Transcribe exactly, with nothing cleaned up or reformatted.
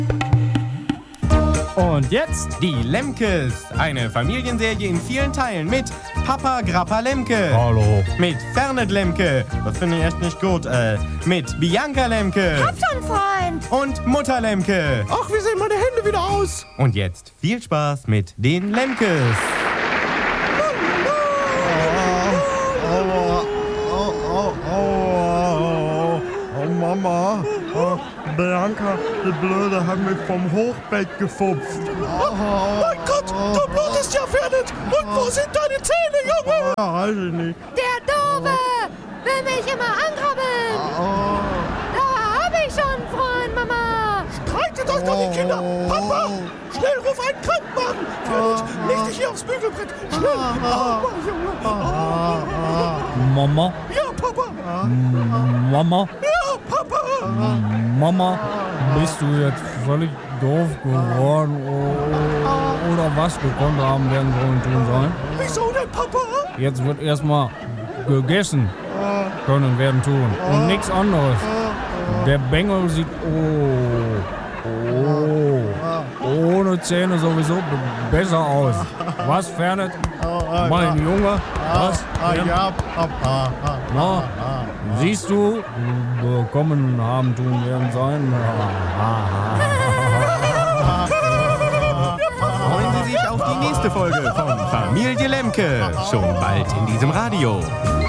Und jetzt die Lemkes. Eine Familienserie in vielen Teilen mit Papa Grappa Lemke. Hallo. Mit Fernet Lemke. Das finde ich echt nicht gut. Äh, mit Bianca Lemke. Hab schon, Freund. Und Mutter Lemke. Ach, wie sehen meine Hände wieder aus? Und jetzt viel Spaß mit den Lemkes. Aua, au, au, au, oh, Mama, oh, Bianca, die Blöde hat mich vom Hochbett gefupft. Oh, mein Gott, du blutest ja, Fernet. Und wo sind deine Zähne, Junge? Ja, weiß ich nicht. Der Doofe will mich immer ankrabbeln. Oh. Da hab ich schon, Freund, Mama. Streitet euch doch die Kinder. Papa, schnell ruf einen Krankenwagen. Fernet, leg dich hier aufs Bügelbrett. Schnell. Oh, Junge. Mama? Ja, Papa. Mama? Ja, Papa. Mama, bist du jetzt völlig doof geworden? O- Oder was gekonnt haben werden sollen tun sollen? Wieso denn, Papa? Jetzt wird erstmal gegessen können werden tun. Und nichts anderes. Der Bengel sieht oh, oh, ohne Zähne sowieso b- besser aus. Was, Fernet? Mein Junge? Was? Ja, Papa. Na, siehst du, bekommen haben tun werden sein. Freuen Sie sich auf die nächste Folge von Familie Lemke. Schon bald in diesem Radio.